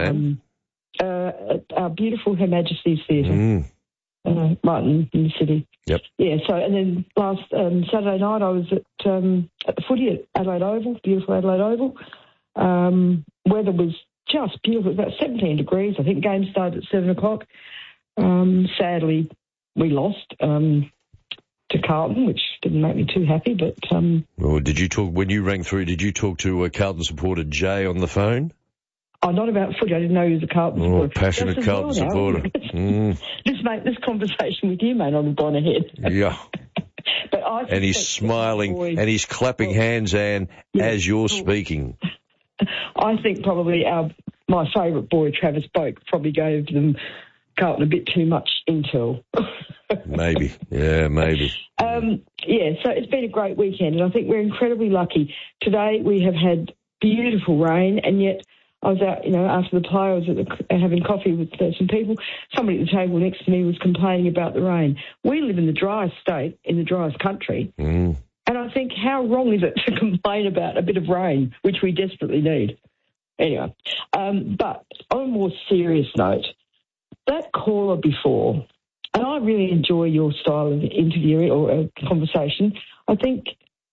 Anne? At our beautiful Her Majesty's Theatre, Martin in the city. Yep. Yeah. So, and then last Saturday night I was at the footy at Adelaide Oval, beautiful Adelaide Oval. Weather was just beautiful. It was about 17 degrees. I think game started at 7:00. Sadly, we lost to Carlton, which didn't make me too happy. But well, did you talk when you rang through? Did you talk to a Carlton supporter, Jay, on the phone? Oh, not about footy. I didn't know he was a Carlton supporter. Passionate Carlton supporter. This conversation with you may not have gone ahead. Yeah. But and he's smiling and he's clapping hands, Anne, as you're speaking. I think probably my favourite boy, Travis Boak, probably gave them Carlton a bit too much intel. Maybe. Yeah, maybe. So it's been a great weekend, and I think we're incredibly lucky. Today we have had beautiful rain, and yet I was out, after the play, I was having coffee with some people. Somebody at the table next to me was complaining about the rain. We live in the driest state, in the driest country, and I think how wrong is it to complain about a bit of rain, which we desperately need? Anyway, but on a more serious note, that caller before, and I really enjoy your style of interviewing or conversation. I think,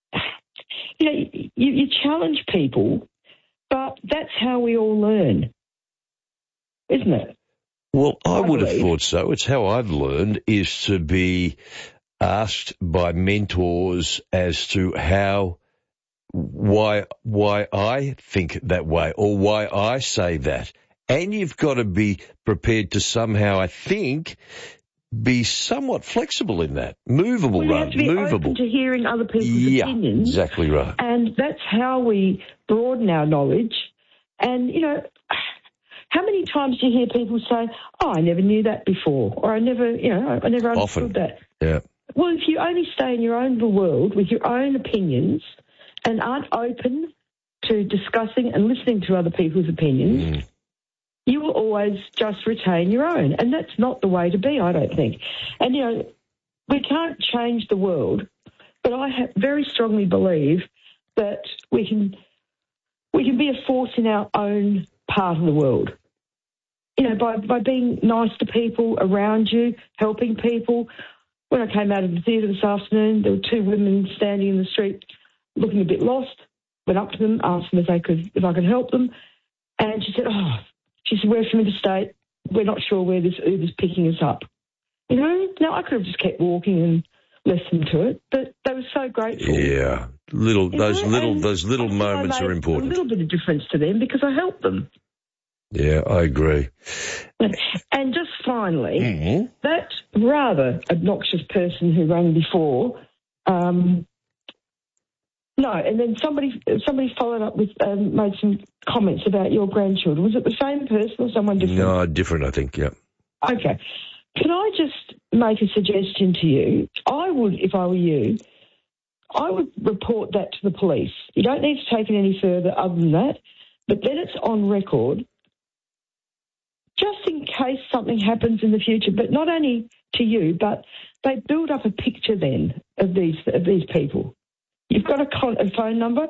you challenge people, but that's how we all learn, isn't it? Well, I would have thought so. It's how I've learned, is to be asked by mentors as to why I think that way or why I say that. And you've got to be prepared to somehow, I think, be somewhat flexible in that. Movable, you have to be open to hearing other people's opinions. Exactly right. And that's how we broaden our knowledge. And, how many times do you hear people say, I never knew that before, or I never understood that. Yeah. Well, if you only stay in your own little world with your own opinions and aren't open to discussing and listening to other people's opinions, you will always just retain your own. And that's not the way to be, I don't think. And, we can't change the world, but I very strongly believe that we can be a force in our own part of the world. By being nice to people around you, helping people. When I came out of the theatre this afternoon, there were two women standing in the street looking a bit lost. Went up to them, asked them if I could help them. And she said, we're from interstate. We're not sure where this Uber's picking us up. Now I could have just kept walking and listened to it, but they were so grateful. Yeah, those little moments are important. A little bit of difference to them because I helped them. Yeah, I agree. And just finally, that rather obnoxious person who rang before, and then somebody followed up with made some comments about your grandchildren. Was it the same person or someone different? No, different, I think, yeah. Okay. Can I just make a suggestion to you? I would, if I were you, I would report that to the police. You don't need to take it any further other than that, but then it's on record, just in case something happens in the future, but not only to you, but they build up a picture then of these people. You've got a phone number.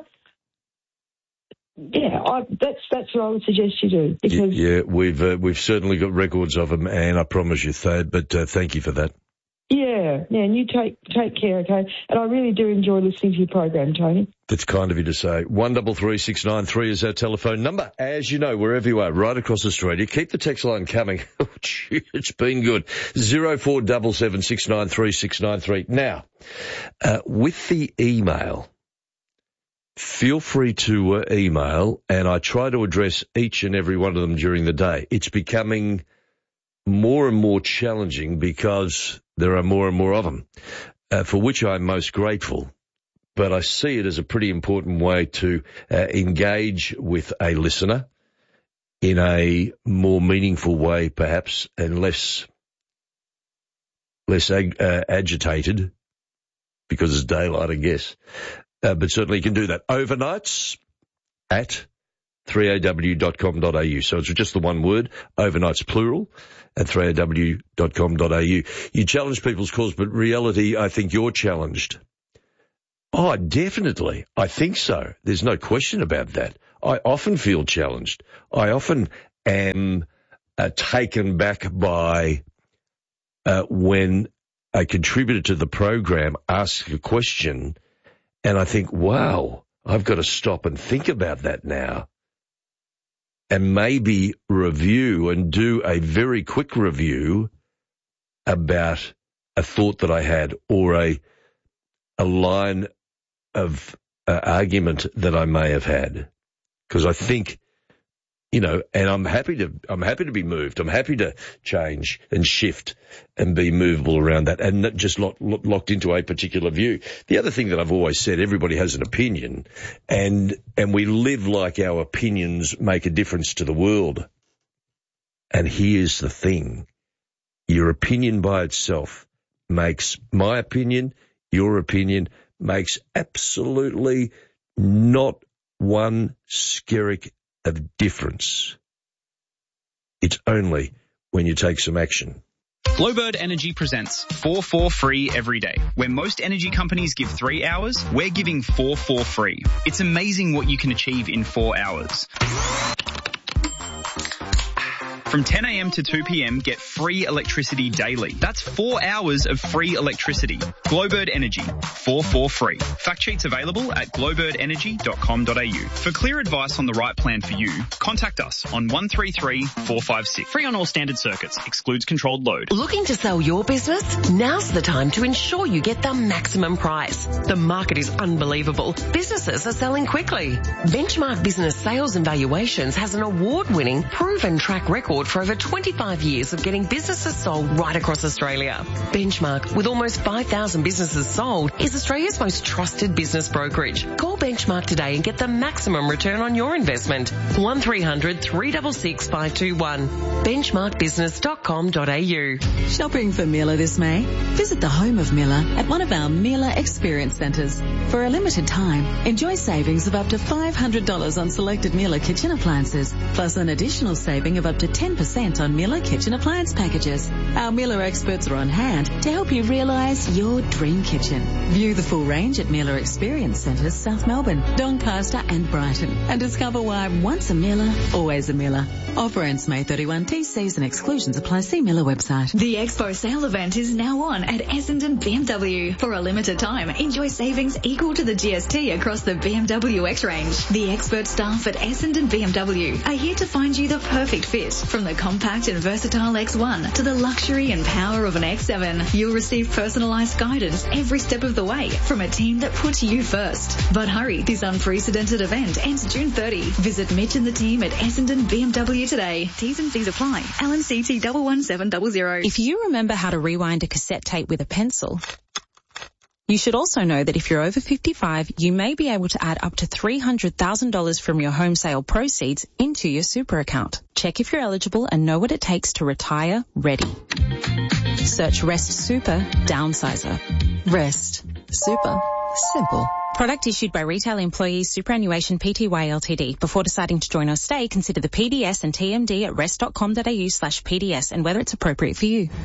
Yeah, that's what I would suggest you do. Because we've certainly got records of them, and I promise you, Thad. But thank you for that. Yeah, and you take care, okay? And I really do enjoy listening to your program, Tony. That's kind of you to say. 133693 is our telephone number. As you know, wherever you are, right across Australia, keep the text line coming. Oh, gee, it's been good. 0477693693. Now, with the email, feel free to email, and I try to address each and every one of them during the day. It's becoming more and more challenging because there are more and more of them, for which I'm most grateful. But I see it as a pretty important way to engage with a listener in a more meaningful way, perhaps, and less agitated because it's daylight, I guess. But certainly you can do that. Overnights at 3aw.com.au. So it's just the one word, overnights plural, at 3aw.com.au. You challenge people's calls, but reality, I think you're challenged. Oh, definitely. I think so. There's no question about that. I often feel challenged. I often am taken back by when a contributor to the program asks a question, and I think, wow, I've got to stop and think about that now, and maybe review and do a very quick review about a thought that I had or a line of argument that I may have had. Because I think, and I'm happy to be moved. I'm happy to change and shift and be movable around that and not just locked into a particular view. The other thing that I've always said, everybody has an opinion, and we live like our opinions make a difference to the world. And here's the thing. Your opinion by itself makes my opinion, your opinion, makes absolutely not one skerrick of difference. It's only when you take some action. Glowbird Energy presents 4 free every day. Where most energy companies give 3 hours, we're giving 4 free. It's amazing what you can achieve in 4 hours. From 10 a.m. to 2 p.m, get free electricity daily. That's 4 hours of free electricity. Glowbird Energy, 4 free. Fact sheets available at glowbirdenergy.com.au. For clear advice on the right plan for you, contact us on 133 456. Free on all standard circuits. Excludes controlled load. Looking to sell your business? Now's the time to ensure you get the maximum price. The market is unbelievable. Businesses are selling quickly. Benchmark Business Sales and Valuations has an award-winning, proven track record for over 25 years of getting businesses sold right across Australia. Benchmark, with almost 5,000 businesses sold, is Australia's most trusted business brokerage. Call Benchmark today and get the maximum return on your investment. 1300 366 521. Benchmarkbusiness.com.au. Shopping for Miele this May? Visit the home of Miele at one of our Miele Experience Centres. For a limited time, enjoy savings of up to $500 on selected Miele kitchen appliances, plus an additional saving of up to 10% on Miele kitchen appliance packages. Our Miele experts are on hand to help you realise your dream kitchen. View the full range at Miele Experience Centres, South Melbourne, Doncaster and Brighton, and discover why once a Miele, always a Miele. Offer ends May 31. T's and exclusions apply. See Miele website. The Expo sale event is now on at Essendon BMW. For a limited time, enjoy savings equal to the GST across the BMW X range. The expert staff at Essendon BMW are here to find you the perfect fit. From the compact and versatile X1 to the luxury and power of an X7, you'll receive personalised guidance every step of the way from a team that puts you first. But hurry, this unprecedented event ends June 30. Visit Mitch and the team at Essendon BMW today. T's and C's apply. LNCT 11700. If you remember how to rewind a cassette tape with a pencil, you should also know that if you're over 55, you may be able to add up to $300,000 from your home sale proceeds into your super account. Check if you're eligible and know what it takes to retire ready. Search Rest Super Downsizer. Rest Super Simple. Product issued by Retail Employees Superannuation Pty Ltd. Before deciding to join or stay, consider the PDS and TMD at rest.com.au/PDS and whether it's appropriate for you.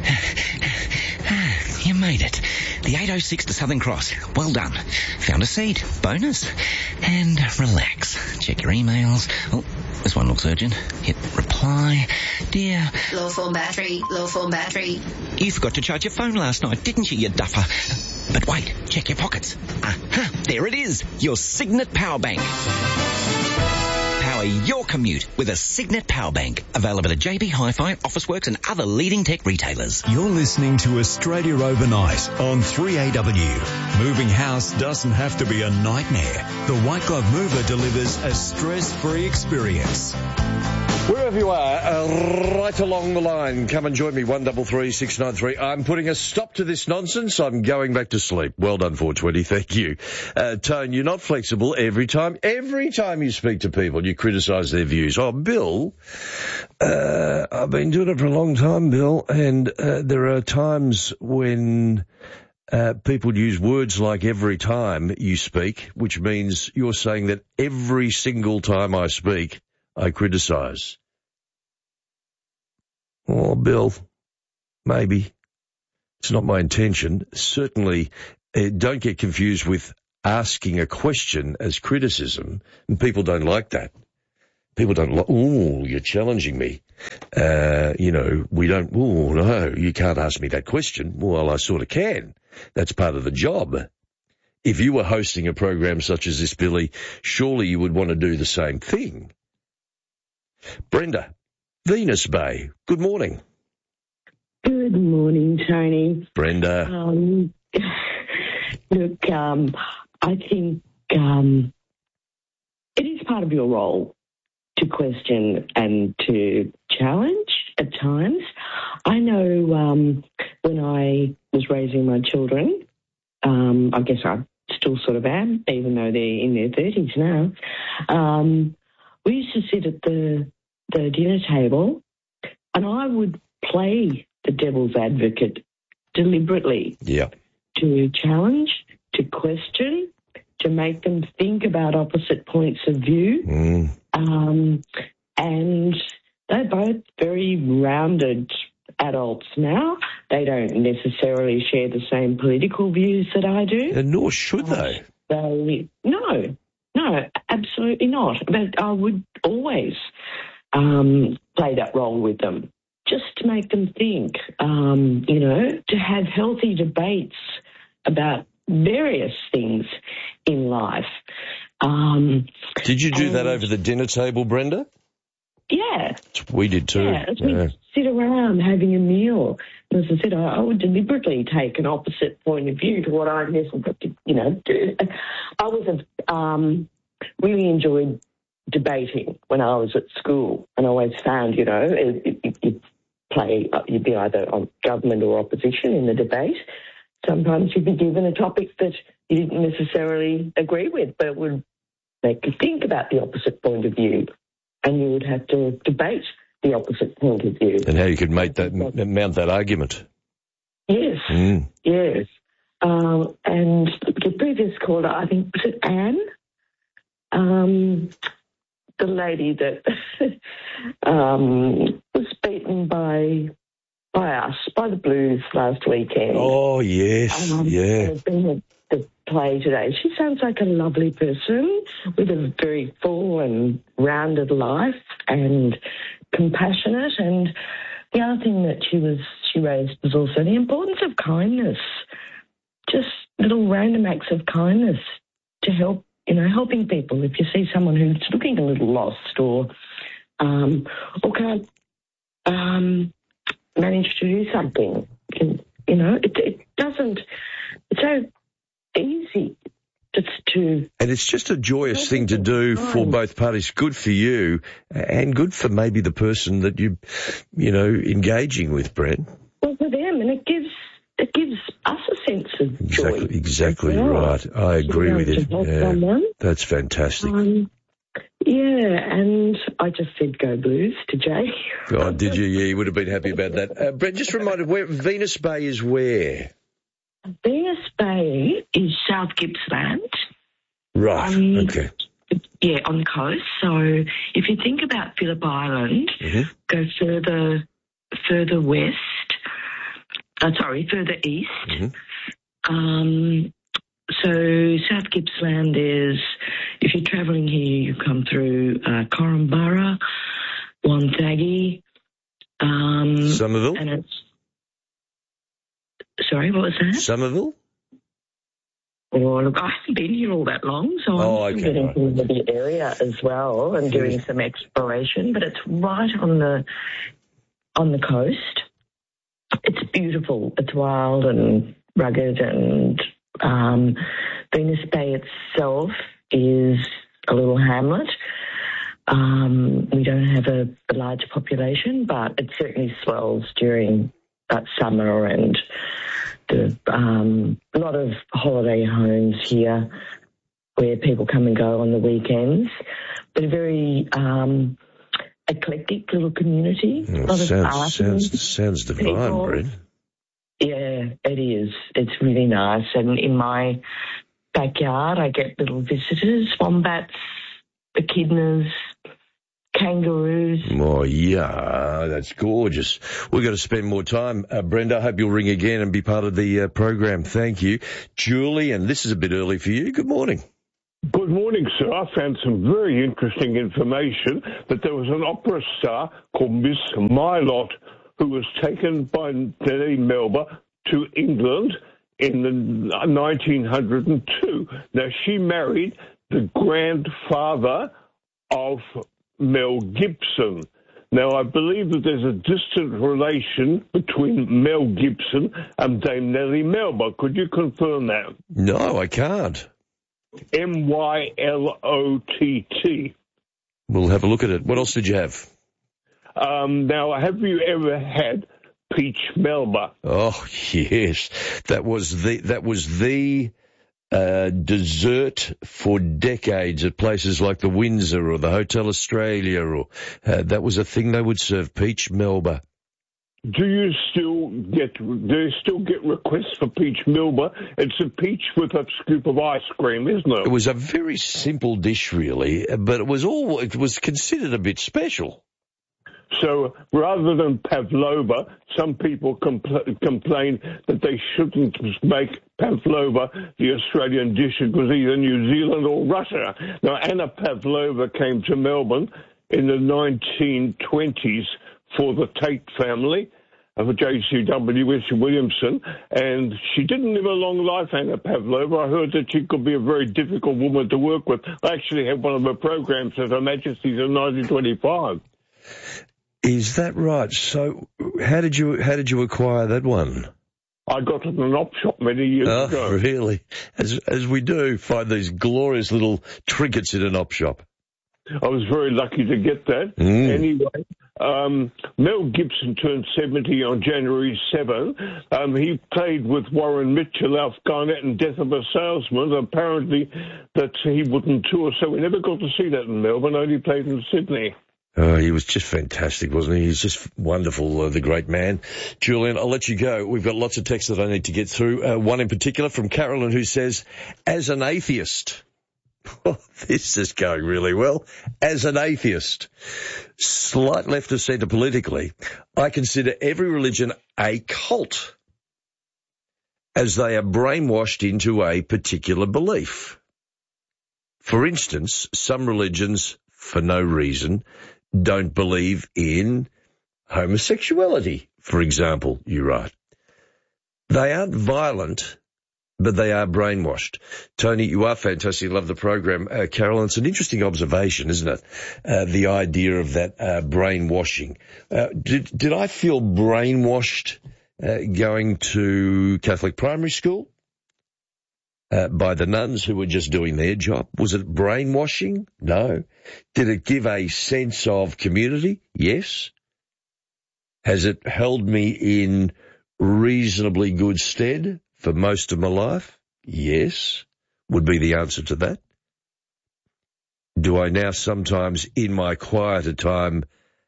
You made it. The 806 to Southern Cross. Well done. Found a seat. Bonus. And relax. Check your emails. Oh, this one looks urgent. Hit reply. Dear. Low form battery. Low form battery. You forgot to charge your phone last night, didn't you duffer? But wait, check your pockets. Aha, there it is. Your Signet Power Bank. Power your commute with a Signet Power Bank. Available at JB Hi-Fi, Officeworks and other leading tech retailers. You're listening to Australia Overnight on 3AW. Moving house doesn't have to be a nightmare. The White Glove Mover delivers a stress-free experience. Wherever you are, right along the line, come and join me, 133 693. I'm putting a stop to this nonsense. I'm going back to sleep. Well done, 420. Thank you. Tone, you're not flexible every time you speak to people, you criticise their views. Oh, Bill, I've been doing it for a long time, Bill, and there are times when people use words like every time you speak, which means you're saying that every single time I speak, I criticise. Oh, Bill, maybe. It's not my intention. Certainly, don't get confused with asking a question as criticism, and people don't like that. People don't like, ooh, you're challenging me. We don't, ooh, no, you can't ask me that question. Well, I sort of can. That's part of the job. If you were hosting a program such as this, Billy, surely you would want to do the same thing. Brenda, Venus Bay, good morning. Good morning, Tony. Brenda. Look, I think it is part of your role to question and to challenge at times. I know when I was raising my children, I guess I still sort of am, even though they're in their 30s now, we used to sit at the dinner table and I would play the devil's advocate deliberately. Yeah. To challenge, to question, to make them think about opposite points of view. And they're both very rounded adults now. They don't necessarily share the same political views that I do. And nor should they. No, absolutely not. But I would always play that role with them, just to make them think, to have healthy debates about various things in life. Did you do that over the dinner table, Brenda? Yeah. We did too. Yeah, as we sit around having a meal. As I said, I would deliberately take an opposite point of view to what I necessarily, do. I was really enjoyed debating when I was at school, and I always found, you'd be either on government or opposition in the debate. Sometimes you'd be given a topic that you didn't necessarily agree with, but it would make you think about the opposite point of view, and you would have to debate the opposite point of view. And how you could mount that argument. Yes, yes. And the previous caller, I think, was it Anne? The lady that was beaten by the Blues last weekend. Oh, yes, yeah. The play today. She sounds like a lovely person with a very full and rounded life and compassionate. And the other thing that she raised was also the importance of kindness, just little random acts of kindness to help, helping people. If you see someone who's looking a little lost or can't manage to do something, it doesn't. It's so easy and it's just a joyous thing to do for both parties. Good for you and good for maybe the person that you engaging with, Brent. Well, for them, and it gives us a sense of joy. Exactly right. I agree with you. Yeah, that's fantastic. And I just said go Blues to Jay. Oh, did you? Yeah, you would have been happy about that. Brent, just reminded, where Venus Bay is where? Venus Bay is South Gippsland. Right, okay. Yeah, on the coast. So if you think about Phillip Island, go further west, further east. So South Gippsland is, if you're travelling here, you come through Korumburra, Wonthaggi. Somerville? And it's... Sorry, what was that? Somerville? Oh, look, I haven't been here all that long, so I'm getting into the area as well and doing some exploration, but it's right on the coast. It's beautiful. It's wild and rugged, and Venus Bay itself is a little hamlet. We don't have a large population, but it certainly swells during that summer, and a lot of holiday homes here where people come and go on the weekends, but a very eclectic little community. Sounds divine, Brent. Yeah, it is. It's really nice. And in my backyard, I get little visitors, wombats, echidnas, kangaroos. Oh, yeah, that's gorgeous. We've got to spend more time. Brenda, I hope you'll ring again and be part of the program. Thank you. Julie, and this is a bit early for you. Good morning. Good morning, sir. I found some very interesting information that there was an opera star called Miss Mylott who was taken by Nellie Melba to England in 1902. Now, she married the grandfather of Mel Gibson. Now, I believe that there's a distant relation between Mel Gibson and Dame Nellie Melba. Could you confirm that? No, I can't. Mylott. We'll have a look at it. What else did you have? Now, have you ever had peach Melba? Oh, yes. That was the dessert for decades at places like the Windsor or the Hotel Australia, or that was a thing they would serve, peach Melba. Do you still get requests for peach Melba? It's a peach with a scoop of ice cream, isn't it? It was a very simple dish, really, but it was considered a bit special. So rather than pavlova, some people complain that they shouldn't make pavlova the Australian dish. It was either New Zealand or Russia. Now, Anna Pavlova came to Melbourne in the 1920s for the Tate family of JCW, Richard Williamson, and she didn't live a long life, Anna Pavlova. I heard that she could be a very difficult woman to work with. I actually had one of her programs at Her Majesty's in 1925. Is that right? So how did you acquire that one? I got it in an op shop many years ago. Oh, really? As we do, find these glorious little trinkets in an op shop. I was very lucky to get that. Anyway, Mel Gibson turned 70 on January 7. He played with Warren Mitchell, Alf Garnett, and Death of a Salesman. Apparently that he wouldn't tour, so we never got to see that in Melbourne, only played in Sydney. He was just fantastic, wasn't he? He's just wonderful, the great man. Julian, I'll let you go. We've got lots of texts that I need to get through. One in particular from Carolyn, who says, as an atheist... this is going really well. As an atheist, slight left of centre politically, I consider every religion a cult, as they are brainwashed into a particular belief. For instance, some religions, for no reason, don't believe in homosexuality, for example, you write. They aren't violent, but they are brainwashed. Tony, you are fantastic. Love the program. Carolyn, it's an interesting observation, isn't it? The idea of that brainwashing. Did I feel brainwashed going to Catholic primary school by the nuns who were just doing their job? Was it brainwashing? No. Did it give a sense of community? Yes. Has it held me in reasonably good stead for most of my life? Yes, would be the answer to that. Do I now sometimes, in my quieter time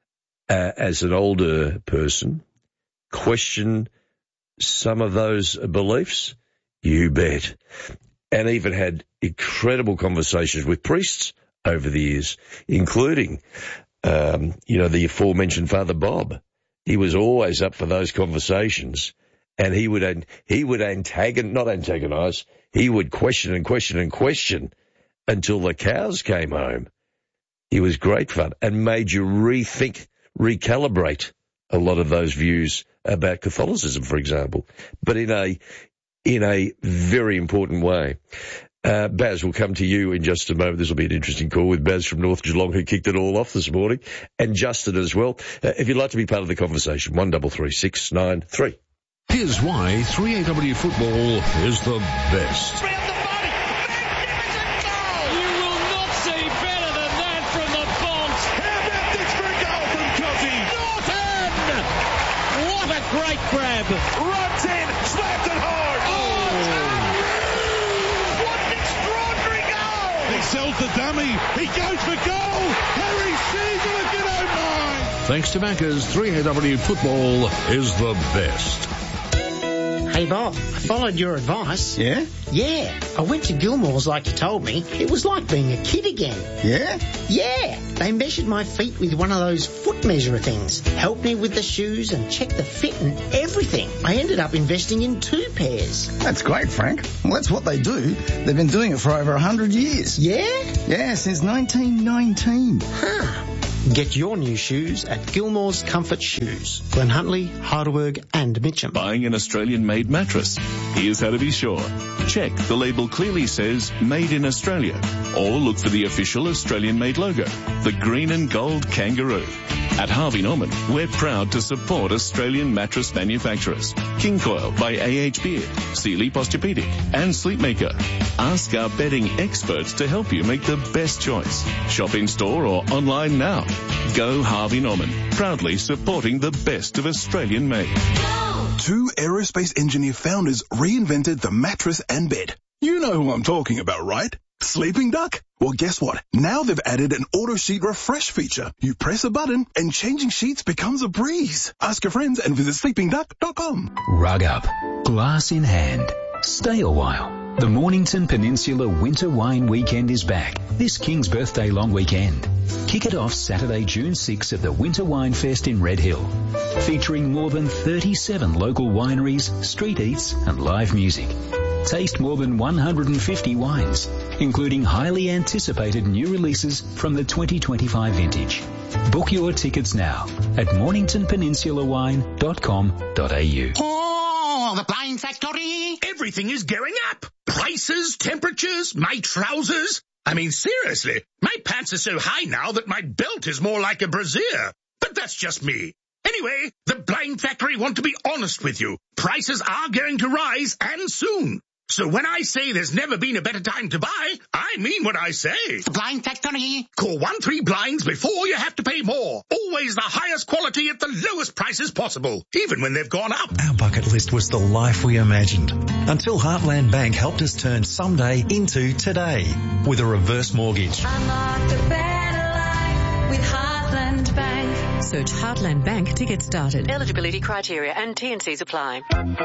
as an older person, question some of those beliefs? You bet. And even had incredible conversations with priests over the years, including, the aforementioned Father Bob. He was always up for those conversations. And he would he would question and question and question until the cows came home. He was great fun and made you recalibrate a lot of those views about Catholicism, for example, but in a very important way. Baz, will come to you in just a moment. This will be an interesting call with Baz from North Geelong, who kicked it all off this morning, and Justin as well. If you'd like to be part of the conversation, 133693. Here's why 3AW football is the best. You will not see better than that from the Bonds. How about this for a goal from Cozzy? Norton! What a great grab. Runs in, slapped it hard. What an extraordinary goal. He sells the dummy. He goes for goal. Harry Seagull, if you don't mind. Thanks to Macca's, 3AW football is the best. Hey, Bob, I followed your advice. Yeah? Yeah, I went to Gilmore's like you told me. It was like being a kid again. Yeah? Yeah, they measured my feet with one of those foot measurer things, helped me with the shoes and checked the fit and everything. I ended up investing in 2 pairs. That's great, Frank. Well, that's what they do. They've been doing it for over 100 years. Yeah? Yeah, since 1919. Huh. Get your new shoes at Gilmore's Comfort Shoes, Glen Huntly, Heidelberg and Mitcham. Buying an Australian-made mattress? Here's how to be sure. Check the label clearly says Made in Australia, or look for the official Australian-made logo, the green and gold kangaroo. At Harvey Norman, we're proud to support Australian mattress manufacturers. King Coil by A.H. Beard, Sealy Posturepedic and Sleepmaker. Ask our bedding experts to help you make the best choice. Shop in store or online now. Go Harvey Norman, proudly supporting the best of Australian made. 2 aerospace engineer founders reinvented the mattress and bed. You know who I'm talking about, right? Sleeping Duck? Well, guess what? Now they've added an auto sheet refresh feature. You press a button and changing sheets becomes a breeze. Ask your friends and visit sleepingduck.com. Rug up, glass in hand. Stay a while. The Mornington Peninsula Winter Wine Weekend is back this King's Birthday long weekend. Kick it off Saturday, June 6 at the Winter Wine Fest in Red Hill, featuring more than 37 local wineries, street eats and live music. Taste more than 150 wines, including highly anticipated new releases from the 2025 vintage. Book your tickets now at morningtonpeninsulawine.com.au. Oh, the Blind Factory! Everything is going up. Prices, temperatures, my trousers. I mean, seriously, my pants are so high now that my belt is more like a brassiere. But that's just me. Anyway, the Blind Factory want to be honest with you. Prices are going to rise, and soon. So when I say there's never been a better time to buy, I mean what I say. The Blind Factory. Call 13Blinds before you have to pay more. Always the highest quality at the lowest prices possible, even when they've gone up. Our bucket list was the life we imagined, until Heartland Bank helped us turn someday into today with a reverse mortgage. Unlock a better life with Heartland Bank. Search Heartland Bank to get started. Eligibility criteria and T&Cs apply.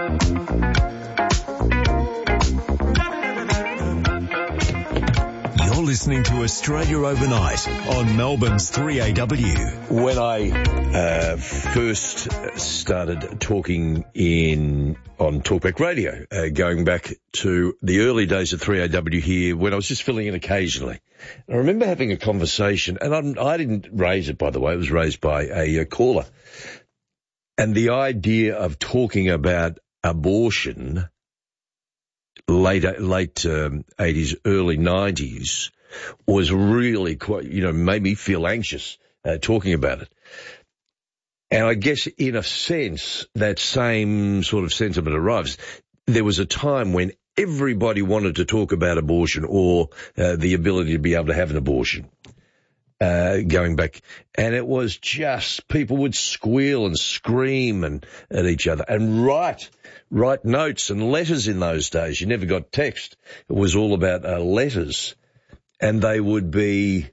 You're listening to Australia Overnight on Melbourne's 3AW. When I first started talking on Talkback Radio, going back to the early days of 3AW here, when I was just filling in occasionally, I remember having a conversation, and I didn't raise it, by the way, it was raised by a caller, and the idea of talking about abortion late 80s, early 90s was really quite, made me feel anxious talking about it. And I guess in a sense, that same sort of sentiment arrives. There was a time when everybody wanted to talk about abortion or the ability to be able to have an abortion. Going back, and it was just people would squeal and scream at each other and write notes and letters in those days. You never got text. It was all about letters, and they would be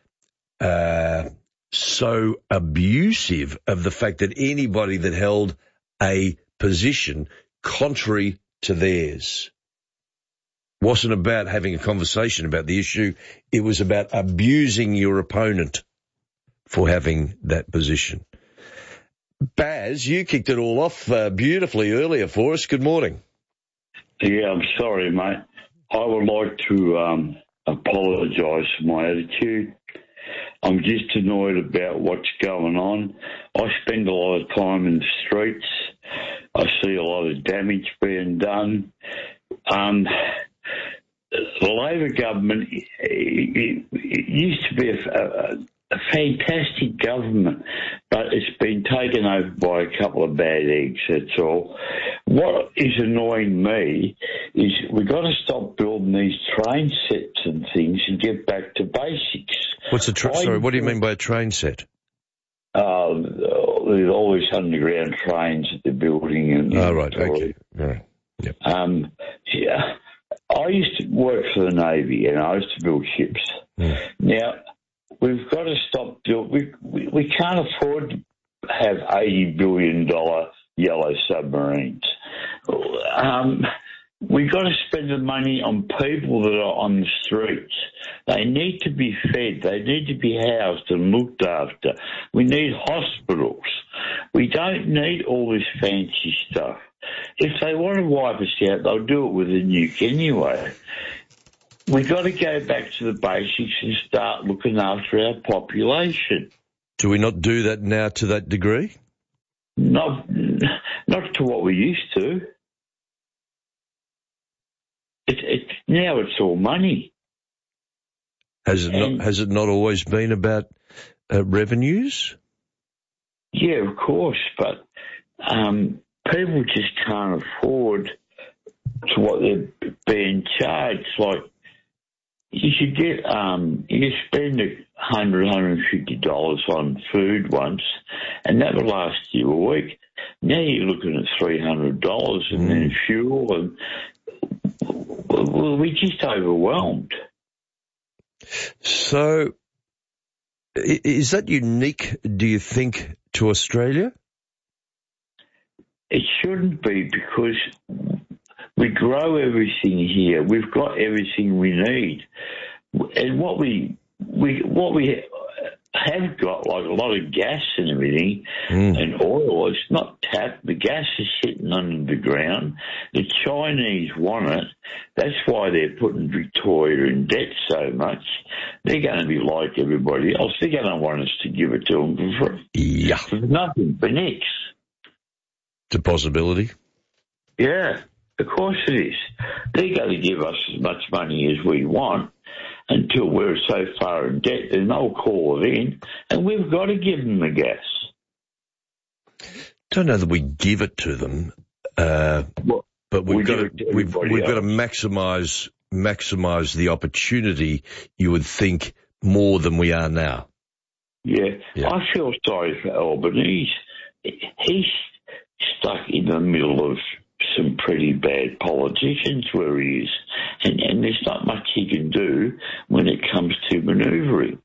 so abusive of the fact that anybody that held a position contrary to theirs wasn't about having a conversation about the issue. It was about abusing your opponent for having that position. Baz, you kicked it all off beautifully earlier for us. Good morning. Yeah, I'm sorry, mate. I would like to apologise for my attitude. I'm just annoyed about what's going on. I spend a lot of time in the streets. I see a lot of damage being done. The Labor government, it used to be a fantastic government, but it's been taken over by a couple of bad eggs, that's all. What is annoying me is we've got to stop building these train sets and things and get back to basics. What's sorry, what do you mean by a train set? There's all these underground trains that they're building. Right, okay. All right. Yep. Yeah. I used to work for the Navy, and I used to build ships. Now, we've got to stop building. We can't afford to have $80 billion yellow submarines. We've got to spend the money on people that are on the streets. They need to be fed. They need to be housed and looked after. We need hospitals. We don't need all this fancy stuff. If they want to wipe us out, they'll do it with a nuke anyway. We've got to go back to the basics and start looking after our population. Do we not do that now to that degree? Not to what we used to. Now it's all money. Has it not always been about revenues? Yeah, of course, but people just can't afford to what they're being charged. Like, you should get, you spend $150 on food once, and that will last you a week. Now you're looking at $300 and then fuel, and we're just overwhelmed. So, is that unique, do you think, to Australia? It shouldn't be, because we grow everything here. We've got everything we need. And what we have got, like a lot of gas and everything, and oil, it's not tapped. The gas is sitting under the ground. The Chinese want it. That's why they're putting Victoria in debt so much. They're going to be like everybody else. They're going to want us to give it to them for free. Yeah. For nothing, for nicks. It's a possibility. Yeah, of course it is. They're going to give us as much money as we want until we're so far in debt, then they'll call it in, and we've got to give them the gas. Don't know that we give it to them, but we've got to maximise the opportunity. You would think more than we are now. Yeah. I feel sorry for Albanese. He's stuck in the middle of some pretty bad politicians where he is, and there's not much he can do when it comes to manoeuvring.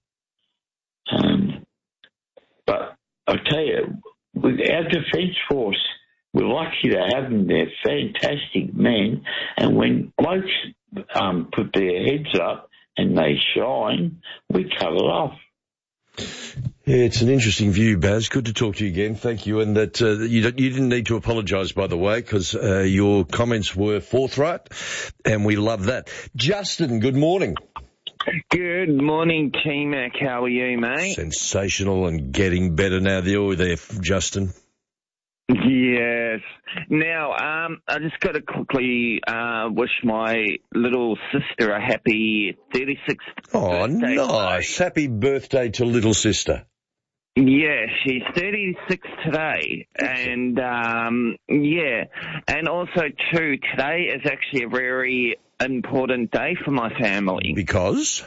But I tell you, with our Defence Force, we're lucky to have them. They're fantastic men, and when blokes put their heads up and they shine, we cut it off. Yeah, it's an interesting view, Baz. Good to talk to you again. Thank you. And that you didn't need to apologise, by the way, because your comments were forthright, and we love that. Justin, good morning. Good morning, T-Mac. How are you, mate? Sensational and getting better now. You're there, Justin. Yes. Now, I just got to quickly wish my little sister a happy 36th birthday. Nice. Happy birthday to little sister. Yeah, she's 36 today, and and also too, today is actually a very important day for my family. Because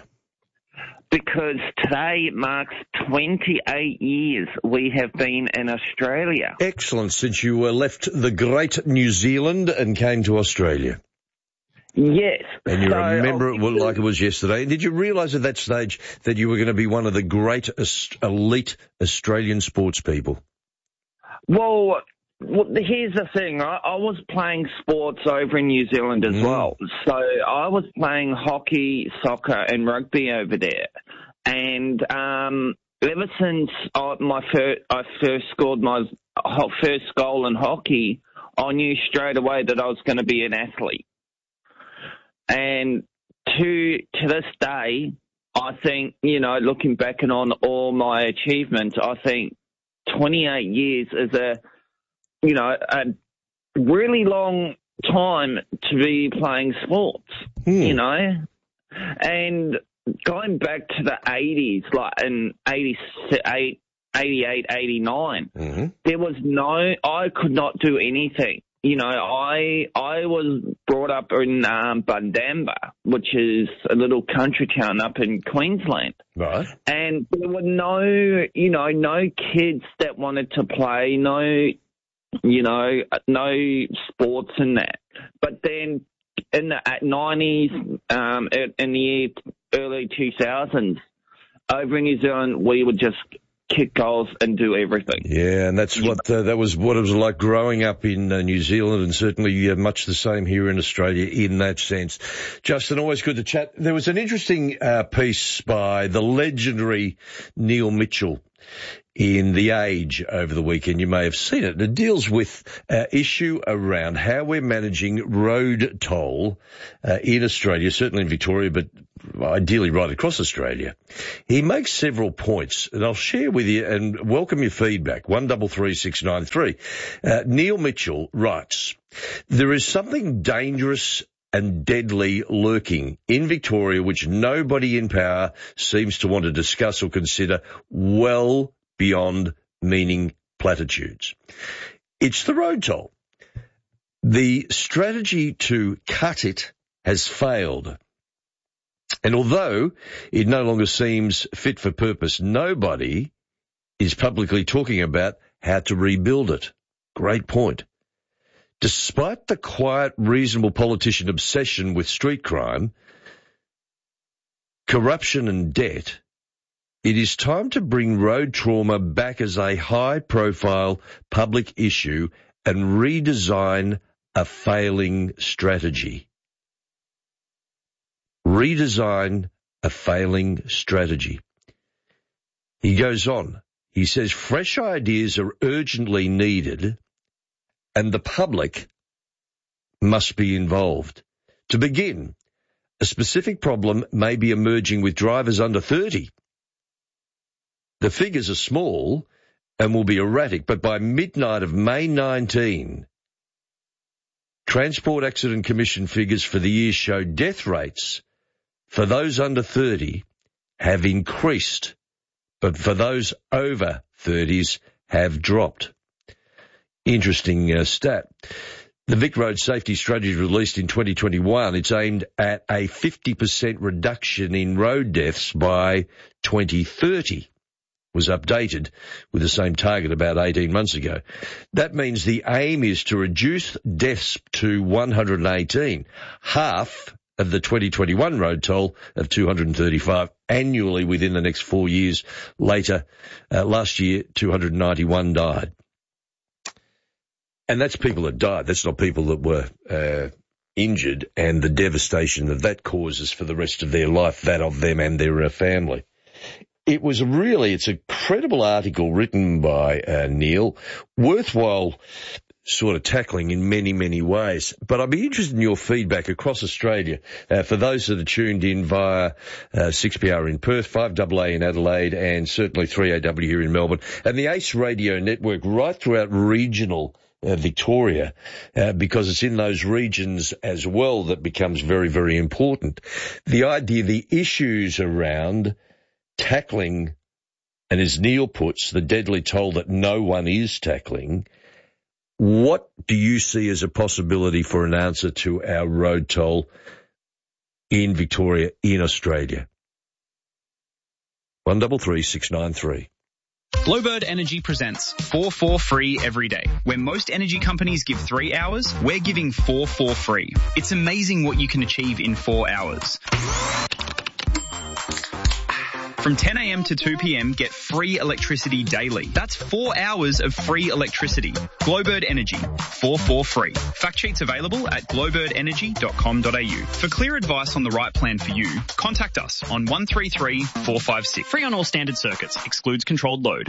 today marks 28 years we have been in Australia. Excellent, since you left the great New Zealand and came to Australia. Yes. And you remember it like it was yesterday. And did you realise at that stage that you were going to be one of the great elite Australian sports people? Well, here's the thing. I was playing sports over in New Zealand as well. So I was playing hockey, soccer and rugby over there. And ever since I first scored my first goal in hockey, I knew straight away that I was going to be an athlete. And to this day, I think, looking back on all my achievements, I think 28 years is a really long time to be playing sports, And going back to the 80s, like in 88, 89, there was I could not do anything. I was brought up in Bundamba, which is a little country town up in Queensland. Right. And there were no kids that wanted to play, no sports in that. But then in the 90s, in the early 2000s, over in New Zealand, we were just kick goals and do everything. Yeah, and that's what that was what it was like growing up in New Zealand, and certainly much the same here in Australia in that sense. Justin, always good to chat. There was an interesting piece by the legendary Neil Mitchell in The Age over the weekend. You may have seen it. It deals with issue around how we're managing road toll in Australia, certainly in Victoria, but ideally right across Australia. He makes several points, and I'll share with you and welcome your feedback. 133693. Neil Mitchell writes, "There is something dangerous and deadly lurking in Victoria which nobody in power seems to want to discuss or consider well beyond meaning platitudes. It's the road toll. The strategy to cut it has failed. And although it no longer seems fit for purpose, nobody is publicly talking about how to rebuild it." Great point. Despite the quiet, reasonable politician obsession with street crime, corruption and debt, it is time to bring road trauma back as a high-profile public issue and redesign a failing strategy. Redesign a failing strategy. He goes on. He says, fresh ideas are urgently needed and the public must be involved. To begin, a specific problem may be emerging with drivers under 30. The figures are small and will be erratic, but by midnight of May 19, Transport Accident Commission figures for the year show death rates for those under 30 have increased, but for those over 30s have dropped. Interesting stat. The Vic Road Safety Strategy released in 2021, it's aimed at a 50% reduction in road deaths by 2030. Was updated with the same target about 18 months ago. That means the aim is to reduce deaths to 118, half of the 2021 road toll of 235 annually within the next 4 years. Later, last year, 291 died. And that's people that died. That's not people that were injured, and the devastation that causes for the rest of their life, that of them and their family. It's a credible article written by Neil, worthwhile sort of tackling in many, many ways. But I'd be interested in your feedback across Australia. For those that are tuned in via 6PR in Perth, 5AA in Adelaide, and certainly 3AW here in Melbourne, and the ACE Radio Network right throughout regional Victoria, because it's in those regions as well that becomes very, very important. The idea, the issues around tackling, and as Neil puts, the deadly toll that no one is tackling. What do you see as a possibility for an answer to our road toll in Victoria, in Australia? 133693. Glowbird Energy presents 4 for free every day. Where most energy companies give 3 hours, we're giving 4 for free. It's amazing what you can achieve in 4 hours. From 10 a.m. to 2 p.m, get free electricity daily. That's 4 hours of free electricity. Glowbird Energy, 4 for free. Fact sheets available at glowbirdenergy.com.au. For clear advice on the right plan for you, contact us on 133 456. Free on all standard circuits. Excludes controlled load.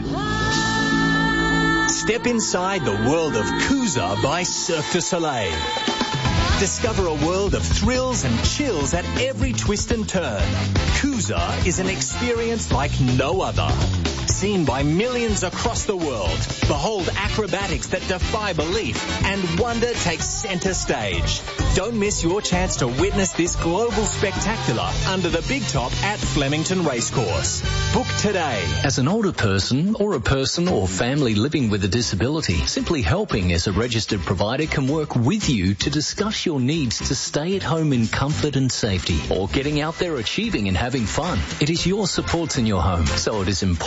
Step inside the world of Kuza by Cirque du Soleil. Discover a world of thrills and chills at every twist and turn. Kuza is an experience like no other. Seen by millions across the world, behold acrobatics that defy belief, and wonder takes center stage. Don't miss your chance to witness this global spectacular under the big top at Flemington Racecourse. Book today. As an older person or a person or family living with a disability, Simply Helping as a registered provider can work with you to discuss your needs to stay at home in comfort and safety, or getting out there achieving and having fun. It is your supports in your home, so it is important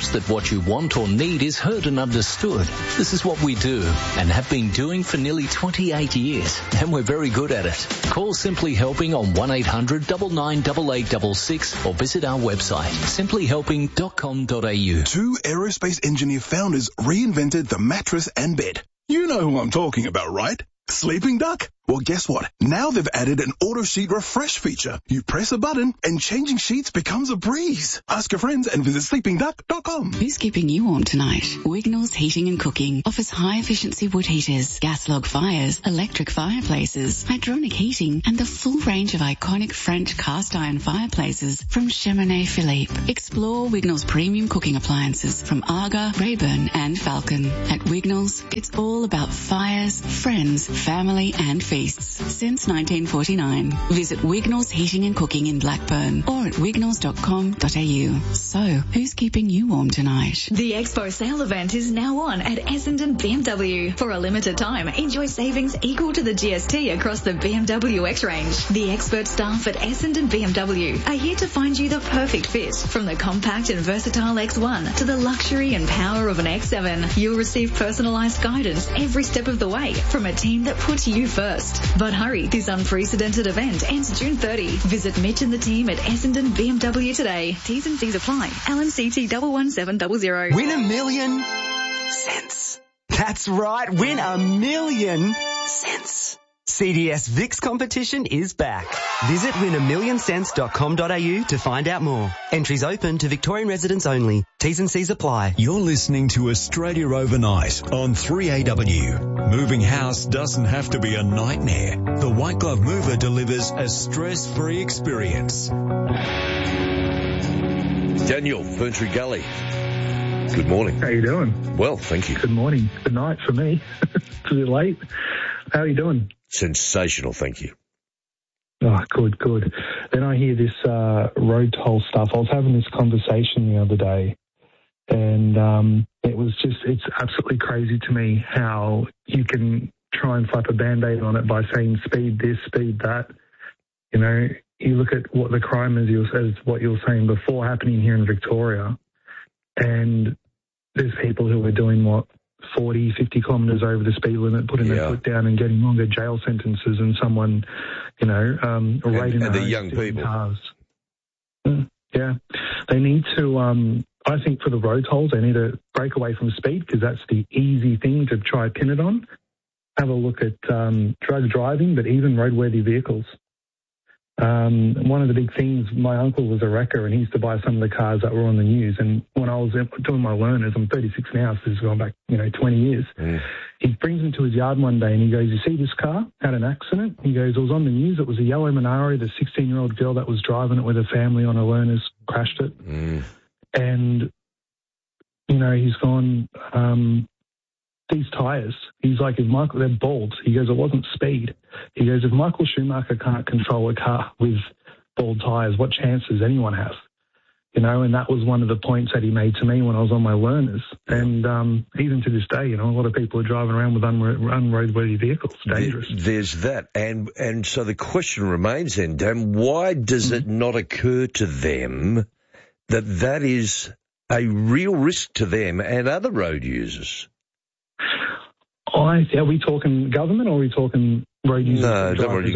trust that what you want or need is heard and understood. This is what we do and have been doing for nearly 28 years, and we're very good at it. Call Simply Helping on 1800 998866 or visit our website, simplyhelping.com.au. 2 aerospace engineer founders reinvented the mattress and bed. You know who I'm talking about, right? Sleeping Duck? Well, guess what? Now they've added an auto sheet refresh feature. You press a button and changing sheets becomes a breeze. Ask your friends and visit sleepingduck.com. Who's keeping you warm tonight? Wignall's Heating and Cooking offers high-efficiency wood heaters, gas log fires, electric fireplaces, hydronic heating, and the full range of iconic French cast-iron fireplaces from Cheminée Philippe. Explore Wignall's premium cooking appliances from Arga, Rayburn, and Falcon. At Wignall's, it's all about fires, friends, family, and feasts. Since 1949. Visit Wignall's Heating and Cooking in Blackburn or at wignalls.com.au. So, who's keeping you warm tonight? The Expo sale event is now on at Essendon BMW. For a limited time, enjoy savings equal to the GST across the BMW X range. The expert staff at Essendon BMW are here to find you the perfect fit. From the compact and versatile X1 to the luxury and power of an X7, you'll receive personalised guidance every step of the way from a team that puts you first. But hurry, this unprecedented event ends June 30. Visit Mitch and the team at Essendon BMW today. T's and C's apply. LNCT 11700. Win $1 million cents. That's right, win $1 million cents. CDS VIX competition is back. Visit win1millioncents.com.au to find out more. Entries open to Victorian residents only. T's and C's apply. You're listening to Australia Overnight on 3AW. Moving house doesn't have to be a nightmare. The White Glove Mover delivers a stress-free experience. Daniel, Ferntree Gully. Good morning. How you doing? Well, thank you. Good morning. Good night for me. It's a bit late. How are you doing? Sensational, thank you. Oh, good. Then I hear this road toll stuff. I was having this conversation the other day, and it's absolutely crazy to me how you can try and slap a Band-Aid on it by saying speed this, speed that. You know, you look at what the crime is, as what you were saying before, happening here in Victoria, and there's people who are doing 40, 50 kilometres over the speed limit, putting their foot down and getting longer jail sentences than someone, raiding and the young people. Cars. Yeah. They need to, I think for the road tolls, they need to break away from speed because that's the easy thing to try to pin it on. Have a look at drug driving, but even roadworthy vehicles. One of the big things, my uncle was a wrecker and he used to buy some of the cars that were on the news. And when I was doing my learners, I'm 36 now, so this is going back, 20 years. He brings them to his yard one day and he goes, you see this car had an accident? He goes, it was on the news. It was a yellow Minari. The 16-year-old girl that was driving it with her family on her learners crashed it. And, he's gone, these tyres, he's like, they're bald. He goes, it wasn't speed. He goes, if Michael Schumacher can't control a car with bald tyres, what chance does anyone have? And that was one of the points that he made to me when I was on my learners. And even to this day, a lot of people are driving around with unroadworthy vehicles. Dangerous. There's that. And so the question remains then, Dan, why does it not occur to them that is a real risk to them and other road users? Are we talking government or are we talking road users? No, don't worry.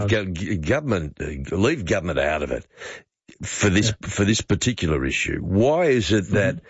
Leave government out of it for this particular issue. Why is it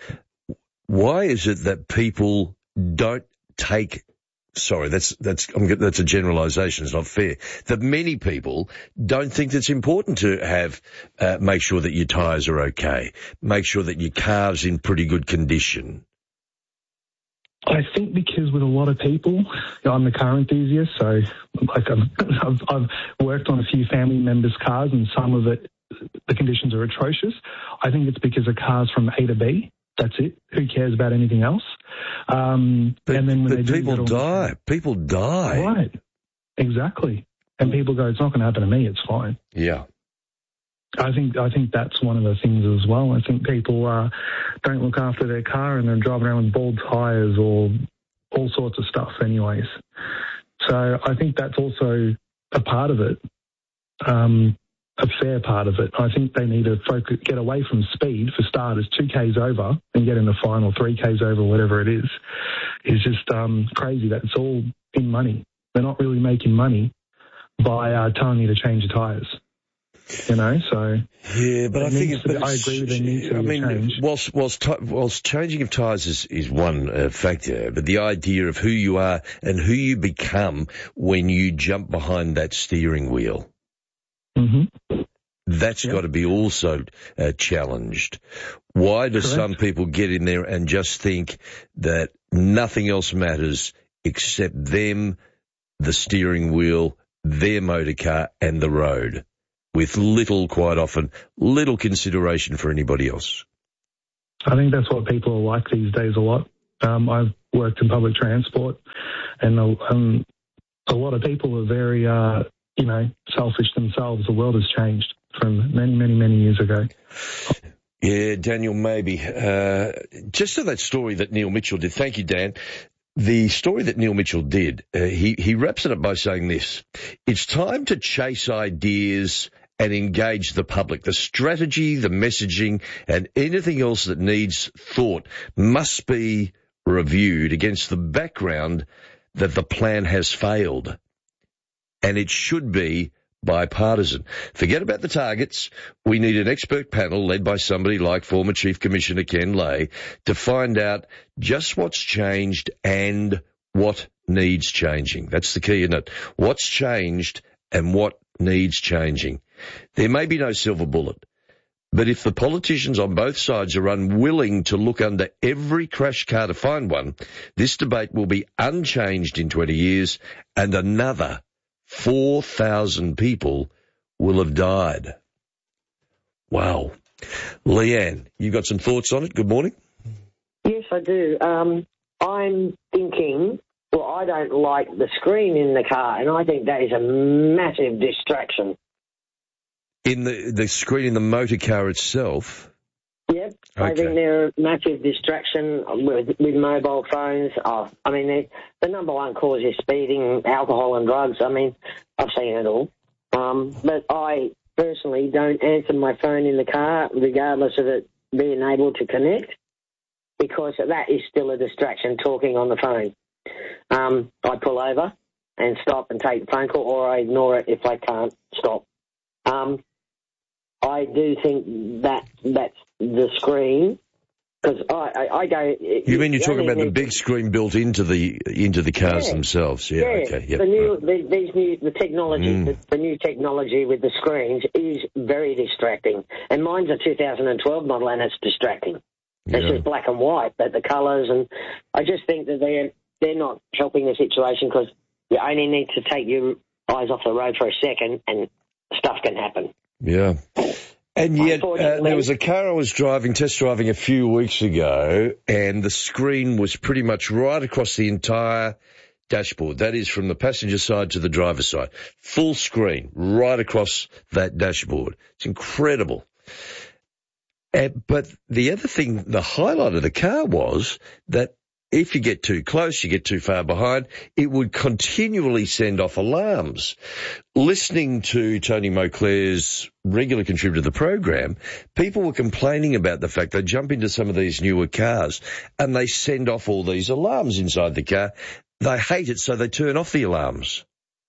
that people don't take? Sorry, that's a generalisation. It's not fair. That many people don't think it's important to have make sure that your tyres are okay, make sure that your car's in pretty good condition. I think because with a lot of people, I'm a car enthusiast, so I've worked on a few family members' cars, and some of it, the conditions are atrocious. I think it's because the car's from A to B. That's it. Who cares about anything else? And then when people die. People die. Right. Exactly. And people go, it's not going to happen to me. It's fine. Yeah. I think that's one of the things as well. I think people don't look after their car and they're driving around with bald tyres or all sorts of stuff anyways. So I think that's also a part of it. a fair part of it. I think they need to get away from speed for starters. 2Ks over and get in the final 3Ks over, whatever it is just crazy that it's all in money. They're not really making money by telling you to change the tyres. You know, so yeah, but I think I agree with the need to change. Whilst changing of tyres is one factor, but the idea of who you are and who you become when you jump behind that steering wheel, that's got to be also challenged. Why do some people get in there and just think that nothing else matters except them, the steering wheel, their motor car, and the road, with quite often, little consideration for anybody else? I think that's what people are like these days a lot. I've worked in public transport, and a lot of people are very, selfish themselves. The world has changed from many, many, many years ago. Yeah, Daniel, maybe. Just to that story that Neil Mitchell did. Thank you, Dan. The story that Neil Mitchell did, he wraps it up by saying this: it's time to chase ideas and engage the public. The strategy, the messaging, and anything else that needs thought must be reviewed against the background that the plan has failed. And it should be bipartisan. Forget about the targets. We need an expert panel led by somebody like former Chief Commissioner Ken Lay to find out just what's changed and what needs changing. That's the key, isn't it? What's changed and what needs changing. There may be no silver bullet, but if the politicians on both sides are unwilling to look under every crash car to find one, this debate will be unchanged in 20 years and another 4,000 people will have died. Wow. Leanne, you got some thoughts on it? Good morning. Yes, I do. I'm thinking, I don't like the screen in the car, and I think that is a massive distraction. In the screen in the motor car itself? Yep. Okay. I think they're a massive distraction with mobile phones. The number one cause is speeding, alcohol and drugs. I've seen it all. But I personally don't answer my phone in the car, regardless of it being able to connect, because that is still a distraction, talking on the phone. I pull over and stop and take the phone call, or I ignore it if I can't stop. I do think that's the screen, because I go. You mean you're talking about the big screen built into the cars themselves? Yeah. Okay. Yep. The technology, the new technology with the screens is very distracting, and mine's a 2012 model, and it's distracting. Yeah. It's just black and white, but the colours, and I just think that they're not helping the situation, because you only need to take your eyes off the road for a second, and stuff can happen. Yeah. And yet, there was a car I was test driving a few weeks ago, and the screen was pretty much right across the entire dashboard. That is, from the passenger side to the driver's side. Full screen, right across that dashboard. It's incredible. But the other thing, the highlight of the car was that if you get too close, you get too far behind, it would continually send off alarms. Listening to Tony Moclair's regular contributor to the program, people were complaining about the fact they jump into some of these newer cars and they send off all these alarms inside the car. They hate it, so they turn off the alarms.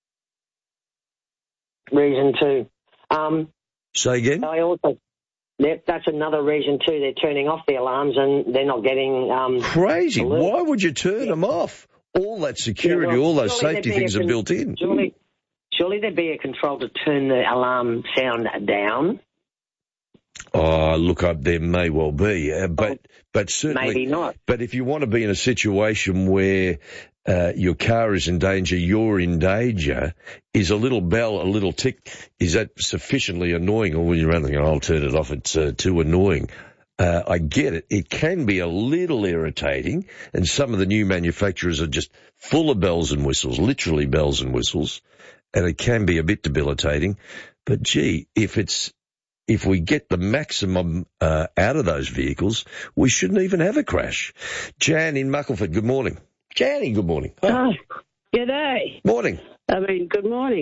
Reason two. Say again? That's another reason too. They're turning off the alarms and they're not getting crazy. Alerts. Why would you turn them off? All that security, all those safety things are built in. Surely there'd be a control to turn the alarm sound down. Oh, look, there may well be, but certainly maybe not. But if you want to be in a situation where your car is in danger, you're in danger, is a little bell, a little tick, is that sufficiently annoying? Or when you're running, I'll turn it off, it's too annoying. I get it. It can be a little irritating, and some of the new manufacturers are just full of bells and whistles, literally bells and whistles, and it can be a bit debilitating. But gee, if we get the maximum out of those vehicles, we shouldn't even have a crash. Jan in Muckleford, good morning. Janny, good morning. Oh, g'day. Morning. Good morning.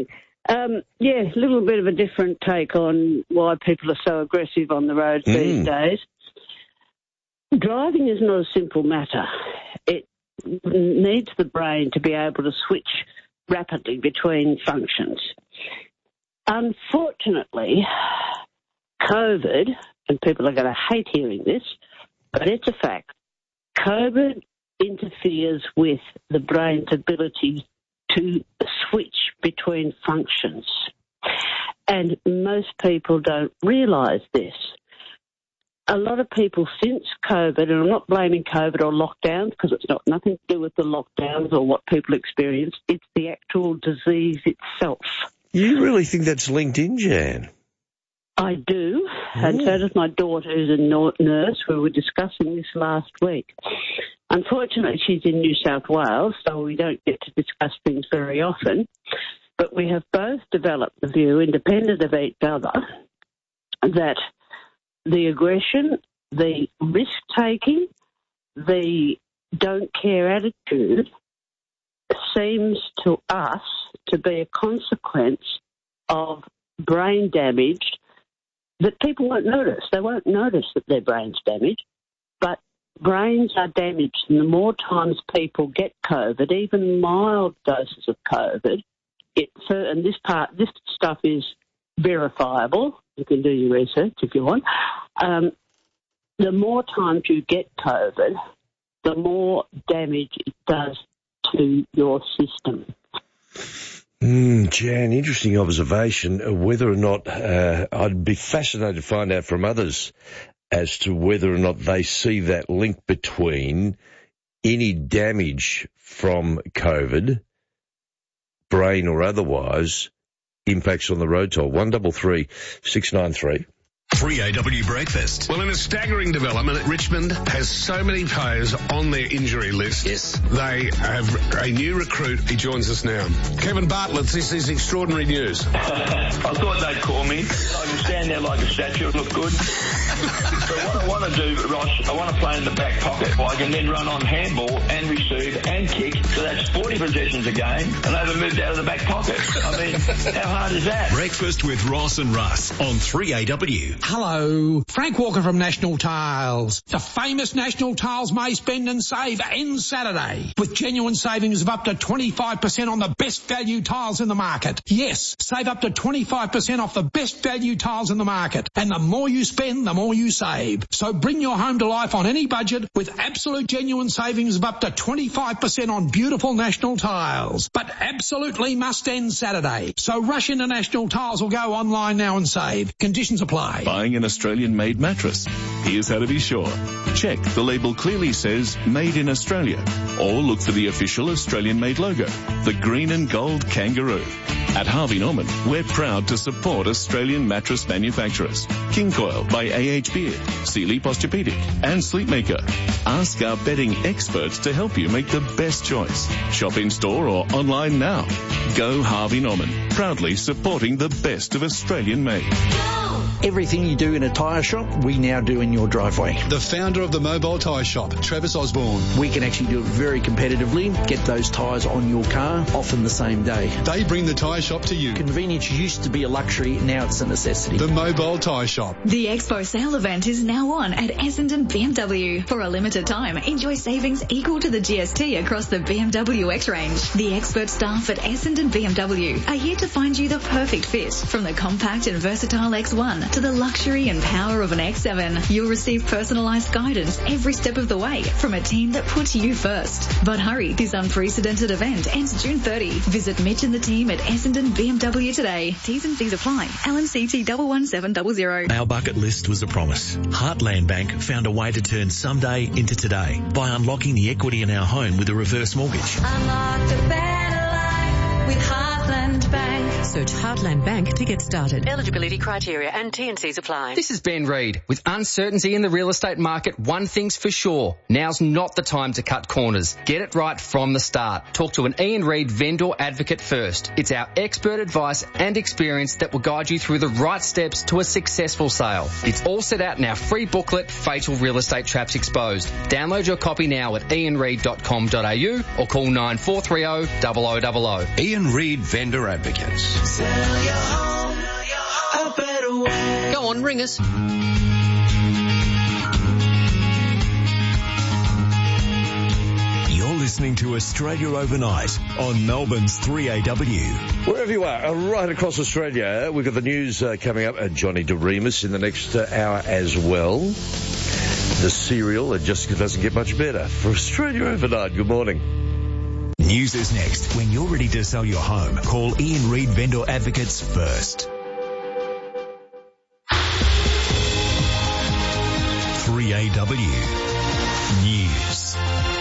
Yeah, a little bit of a different take on why people are so aggressive on the roads these days. Driving is not a simple matter. It needs the brain to be able to switch rapidly between functions. Unfortunately, COVID, and people are going to hate hearing this, but it's a fact, COVID interferes with the brain's ability to switch between functions. And most people don't realise this. A lot of people since COVID, and I'm not blaming COVID or lockdowns because it's got nothing to do with the lockdowns or what people experience, it's the actual disease itself. You really think that's linked in, Jan? I do, and so does my daughter who's a nurse. We were discussing this last week. Unfortunately, she's in New South Wales, so we don't get to discuss things very often. But we have both developed the view, independent of each other, that the aggression, the risk-taking, the don't-care attitude seems to us to be a consequence of brain damage that people won't notice. They won't notice that their brain's damaged, but brains are damaged, and the more times people get COVID, even mild doses of COVID, and this stuff is verifiable. You can do your research if you want. The more times you get COVID, the more damage it does to your system. Jan, interesting observation. Whether or not I'd be fascinated to find out from others as to whether or not they see that link between any damage from COVID, brain or otherwise, impacts on the road toll. 133 693. 3AW Breakfast. Well, in a staggering development, Richmond has so many players on their injury list. Yes. They have a new recruit. He joins us now. Kevin Bartlett, this is extraordinary news. I thought they'd call me. I can stand there like a statue and look good. So what I want to do, Ross, I want to play in the back pocket. I can then run on handball and receive and kick. So that's 40 possessions a game, and they've moved out of the back pocket. I mean, how hard is that? Breakfast with Ross and Russ on 3AW. Hello, Frank Walker from National Tiles. The famous National Tiles May Spend and Save ends Saturday with genuine savings of up to 25% on the best value tiles in the market. Yes, save up to 25% off the best value tiles in the market. And the more you spend, the more you save. So bring your home to life on any budget with absolute genuine savings of up to 25% on beautiful National Tiles. But absolutely must end Saturday. So rush into National Tiles or go online now and save. Conditions apply. Buying an Australian-made mattress? Here's how to be sure. Check the label clearly says Made in Australia, or look for the official Australian-made logo, the green and gold kangaroo. At Harvey Norman, we're proud to support Australian mattress manufacturers. King Coil by A.H. Beard, Sealy Posturepedic, and Sleepmaker. Ask our bedding experts to help you make the best choice. Shop in store or online now. Go Harvey Norman, proudly supporting the best of Australian-made. Everything you do in a tyre shop, we now do in your driveway. The founder of the Mobile Tyre Shop, Travis Osborne. We can actually do it very competitively, get those tyres on your car, often the same day. They bring the tyre shop to you. Convenience used to be a luxury, now it's a necessity. The Mobile Tyre Shop. The Expo sale event is now on at Essendon BMW. For a limited time, enjoy savings equal to the GST across the BMW X range. The expert staff at Essendon BMW are here to find you the perfect fit, from the compact and versatile X1 to the luxury and power of an X7. You'll receive personalised guidance every step of the way from a team that puts you first. But hurry, this unprecedented event ends June 30. Visit Mitch and the team at Essendon BMW today. T's and C's apply. LMCT 11700. Our bucket list was a promise. Heartland Bank found a way to turn someday into today by unlocking the equity in our home with a reverse mortgage. Unlocked a better life with Heartland Bank. Search Heartland Bank to get started. Eligibility criteria and T&Cs apply. This is Ben Reid. With uncertainty in the real estate market, one thing's for sure. Now's not the time to cut corners. Get it right from the start. Talk to an Ian Reid vendor advocate first. It's our expert advice and experience that will guide you through the right steps to a successful sale. It's all set out in our free booklet, Fatal Real Estate Traps Exposed. Download your copy now at ianreid.com.au or call 9430 0000. Ian Reid Vendor Advocate. Advocates. Sell your home a better way. Go on, ring us. You're listening to Australia Overnight on Melbourne's 3AW. Wherever you are, right across Australia, we've got the news coming up. Johnny DeRemus in the next hour as well. The serial, it just doesn't get much better. For Australia Overnight, good morning. News is next. When you're ready to sell your home, call Ian Reid Vendor Advocates first. 3AW News.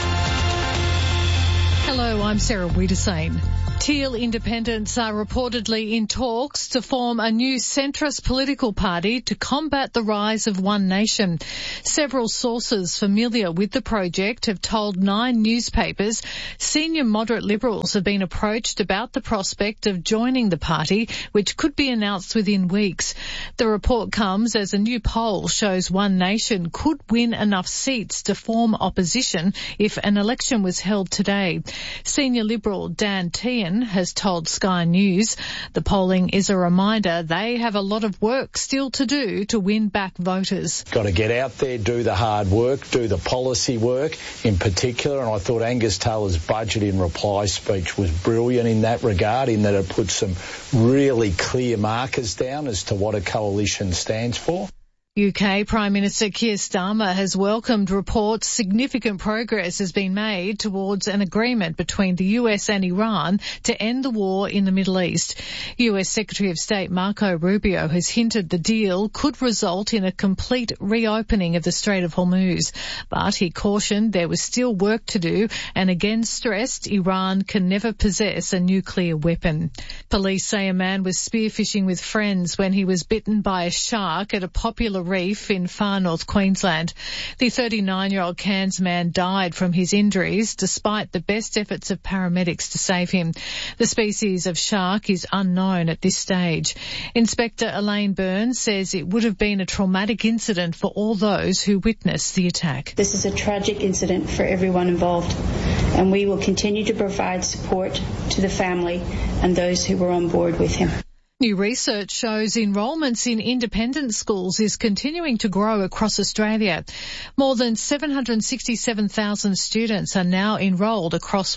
Hello, I'm Sarah Wiedersane. Teal independents are reportedly in talks to form a new centrist political party to combat the rise of One Nation. Several sources familiar with the project have told 9 newspapers senior moderate Liberals have been approached about the prospect of joining the party, which could be announced within weeks. The report comes as a new poll shows One Nation could win enough seats to form opposition if an election was held today. Senior Liberal Dan Tehan has told Sky News the polling is a reminder they have a lot of work still to do to win back voters. Got to get out there, do the hard work, do the policy work in particular, and I thought Angus Taylor's budget in reply speech was brilliant in that regard, in that it put some really clear markers down as to what a coalition stands for. UK Prime Minister Keir Starmer has welcomed reports significant progress has been made towards an agreement between the US and Iran to end the war in the Middle East. US Secretary of State Marco Rubio has hinted the deal could result in a complete reopening of the Strait of Hormuz, but he cautioned there was still work to do and again stressed Iran can never possess a nuclear weapon. Police say a man was spearfishing with friends when he was bitten by a shark at a popular reef in far north Queensland. The 39-year-old Cairns man died from his injuries despite the best efforts of paramedics to save him. The species of shark is unknown at this stage. Inspector Elaine Burns says it would have been a traumatic incident for all those who witnessed the attack. This is a tragic incident for everyone involved, and we will continue to provide support to the family and those who were on board with him. New research shows enrolments in independent schools is continuing to grow across Australia. More than 767,000 students are now enrolled across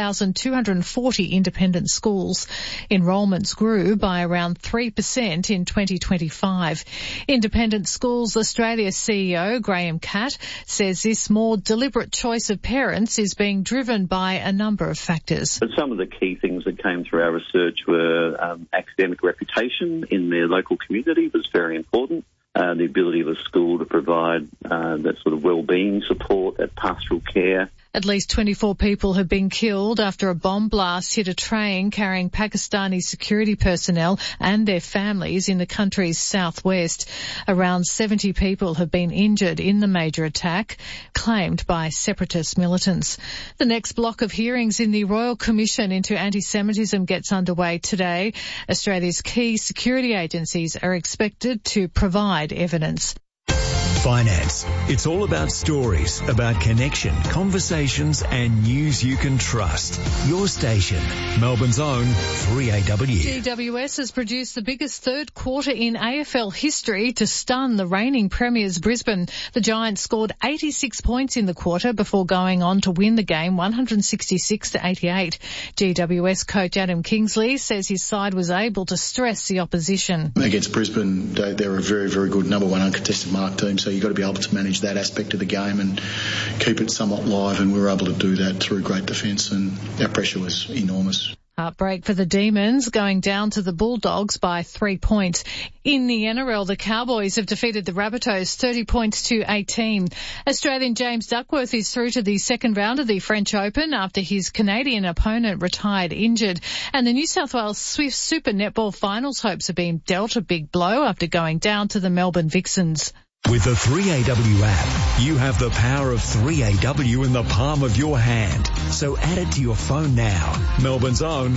1,240 independent schools. Enrolments grew by around 3% in 2025. Independent Schools Australia CEO Graham Catt says this more deliberate choice of parents is being driven by a number of factors. But some of the key things that came through our research were academic reputation in their local community was very important. The ability of a school to provide that sort of well-being support, that pastoral care. At least 24 people have been killed after a bomb blast hit a train carrying Pakistani security personnel and their families in the country's southwest. Around 70 people have been injured in the major attack, claimed by separatist militants. The next block of hearings in the Royal Commission into Anti-Semitism gets underway today. Australia's key security agencies are expected to provide evidence. Finance. It's all about stories, about connection, conversations and news you can trust. Your station, Melbourne's own 3AW. GWS has produced the biggest third quarter in AFL history to stun the reigning premiers Brisbane. The Giants scored 86 points in the quarter before going on to win the game 166-88. GWS coach Adam Kingsley says his side was able to stress the opposition. Against Brisbane, they're a very, very good number one uncontested mark team, so you've got to be able to manage that aspect of the game and keep it somewhat live, and we were able to do that through great defence, and our pressure was enormous. Heartbreak for the Demons, going down to the Bulldogs by 3 points. In the NRL, the Cowboys have defeated the Rabbitohs 30 points to 18. Australian James Duckworth is through to the second round of the French Open after his Canadian opponent retired injured. And the New South Wales Swift Super Netball Finals hopes have been dealt a big blow after going down to the Melbourne Vixens. With the 3AW app, you have the power of 3AW in the palm of your hand. So add it to your phone now. Melbourne's own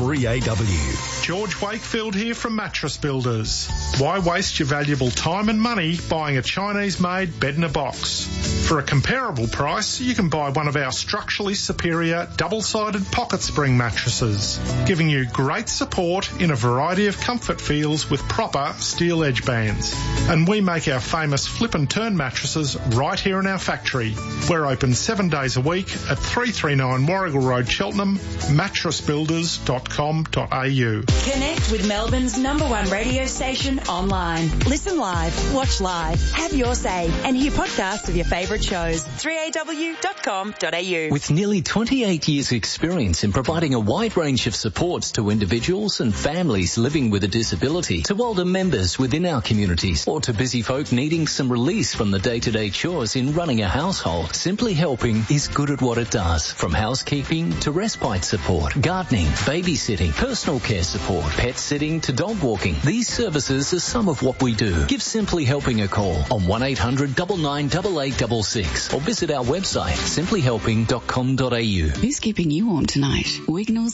3AW. George Wakefield here from Mattress Builders. Why waste your valuable time and money buying a Chinese-made bed-in-a-box? For a comparable price, you can buy one of our structurally superior double-sided pocket spring mattresses, giving you great support in a variety of comfort feels with proper steel edge bands. And we make our famous flip and turn mattresses right here in our factory. We're open 7 days a week at 339 Warrigal Road, Cheltenham, mattressbuilders.com.au. Connect with Melbourne's #1 radio station online. Listen live, watch live, have your say, and hear podcasts of your favourite shows. 3aw.com.au. With nearly 28 years' experience in providing a wide range of supports to individuals and families living with a disability, to older members within our communities, or to busy folk needing some release from the day-to-day chores in running a household, Simply Helping is good at what it does. From housekeeping to respite support, gardening, babysitting, personal care support, pet sitting to dog walking. These services are some of what we do. Give Simply Helping a call on 1800 998866 or visit our website simplyhelping.com.au. Who's keeping you warm tonight? Wignall's